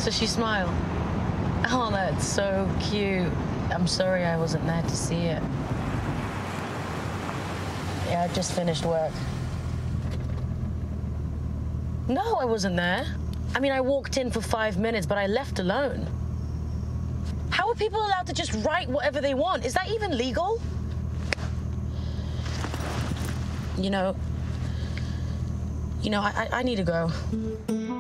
Does she smile? Oh, that's so cute. I'm sorry I wasn't there to see it. Yeah, I just finished work. No, I wasn't there. I mean, I walked in for 5 minutes, but I left alone. How are people allowed to just write whatever they want? Is that even legal? You know, I need to go.